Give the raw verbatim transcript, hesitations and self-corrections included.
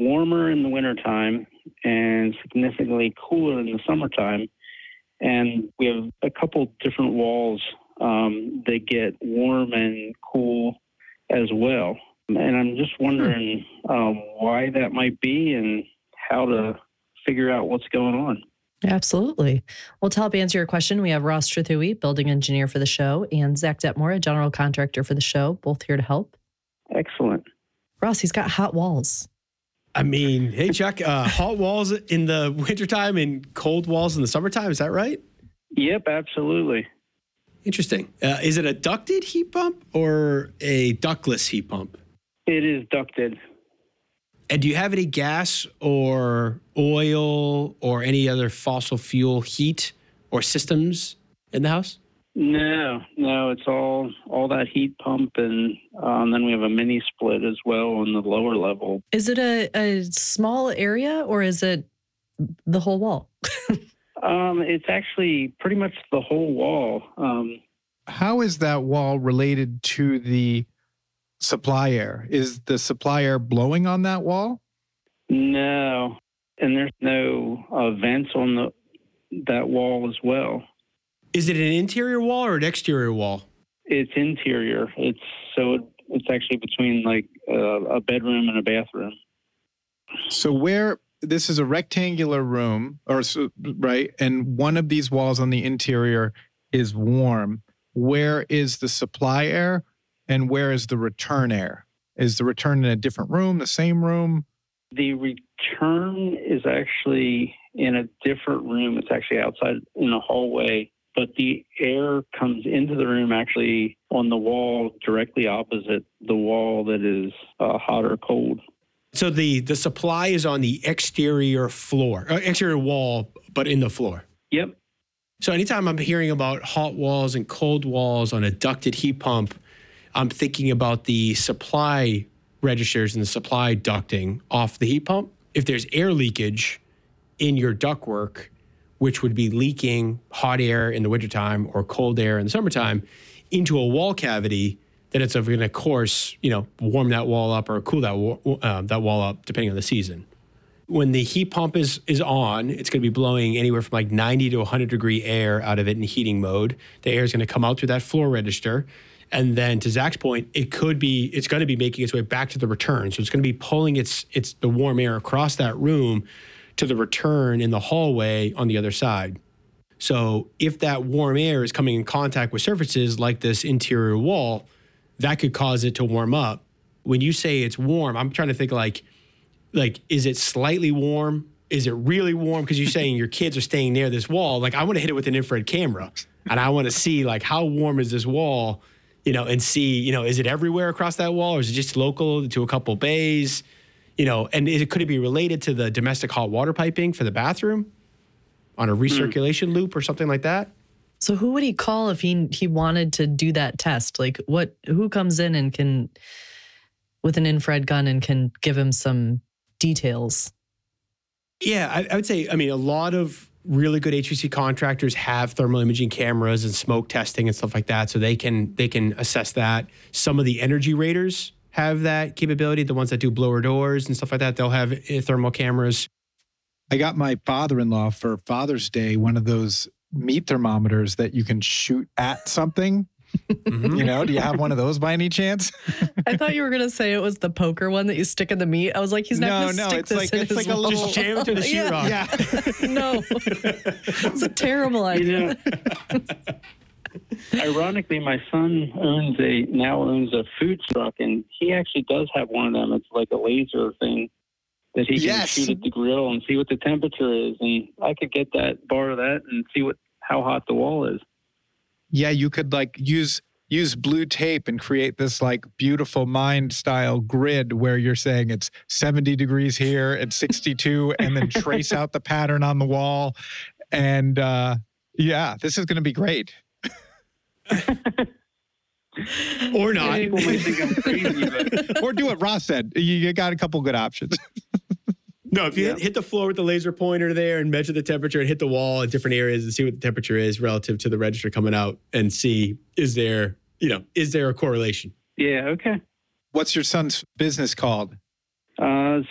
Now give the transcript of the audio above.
warmer in the wintertime and significantly cooler in the summertime. And we have a couple different walls um, that get warm and cool as well. And I'm just wondering um, why that might be and how to figure out what's going on. Absolutely. Well, to help answer your question, we have Ross Trethewey, building engineer for the show, and Zach Detmore, a general contractor for the show, both here to help. Excellent. Ross, he's got hot walls. I mean, hey, Chuck, uh, hot walls in the wintertime and cold walls in the summertime. Is that right? Yep, absolutely. Interesting. Uh, is it a ducted heat pump or a ductless heat pump? It is ducted. And do you have any gas or oil or any other fossil fuel heat or systems in the house? No, no, it's all all that heat pump, and um, then we have a mini split as well on the lower level. Is it a, a small area or is it the whole wall? um, it's actually pretty much the whole wall. Um, How is that wall related to the supply air? Is the supply air blowing on that wall? No, and there's no uh, vents on the that wall as well. Is it an interior wall or an exterior wall? It's interior. It's so it, it's actually between like uh, a bedroom and a bathroom. So where this is a rectangular room, or right, and one of these walls on the interior is warm. Where is the supply air? And where is the return air? Is the return in a different room, the same room? The return is actually in a different room. It's actually outside in a hallway, but the air comes into the room actually on the wall directly opposite the wall that is uh, hot or cold. So the, the supply is on the exterior floor, uh, exterior wall, but in the floor. Yep. So anytime I'm hearing about hot walls and cold walls on a ducted heat pump, I'm thinking about the supply registers and the supply ducting off the heat pump. If there's air leakage in your ductwork, which would be leaking hot air in the wintertime or cold air in the summertime into a wall cavity, then it's going to, of course, you know, warm that wall up or cool that wall, uh, that wall up depending on the season. When the heat pump is is on, it's going to be blowing anywhere from like ninety to one hundred degree air out of it in heating mode. The air is going to come out through that floor register. And then to Zach's point, it could be, it's going to be making its way back to the return. So it's going to be pulling its, its the warm air across that room to the return in the hallway on the other side. So if that warm air is coming in contact with surfaces like this interior wall, that could cause it to warm up. When you say it's warm, I'm trying to think like, like, is it slightly warm? Is it really warm? Because you're saying your kids are staying near this wall. Like, I want to hit it with an infrared camera and I want to see like, how warm is this wall? You know, and see, you know, is it everywhere across that wall or is it just local to a couple bays? You know, and is it, could it be related to the domestic hot water piping for the bathroom on a recirculation mm. loop or something like that? So who would he call if he he wanted to do that test? Like what, who comes in and can, with an infrared gun and can give him some details? Yeah, I, I would say, I mean, a lot of really good H V A C contractors have thermal imaging cameras and smoke testing and stuff like that, so they can they can assess that. Some of the energy raters have that capability. The ones that do blower doors and stuff like that, they'll have thermal cameras. I got my father-in-law for Father's Day one of those meat thermometers that you can shoot at something. Mm-hmm. You know, do you have one of those by any chance? I thought you were going to say it was the poker one that you stick in the meat. I was like, he's not no, going to no, stick it's this like, in it's his like a wall. little just jam it to the sheetrock. Yeah. No, it's a terrible idea. You know, ironically, my son owns a now owns a food truck, and he actually does have one of them. It's like a laser thing that he can yes. shoot at the grill and see what the temperature is. And I could get that, borrow that, and see what how hot the wall is. Yeah, you could like use use blue tape and create this like beautiful mind style grid where you're saying it's seventy degrees here and sixty-two and then trace out the pattern on the wall. And uh, yeah, this is going to be great. Or not. People might think I'm crazy, but... Or do what Ross said. You, you got a couple good options. No, if you Yeah. hit, hit the floor with the laser pointer there and measure the temperature and hit the wall at different areas and see what the temperature is relative to the register coming out and see, is there, you know, is there a correlation? Yeah, okay. What's your son's business called? Uh,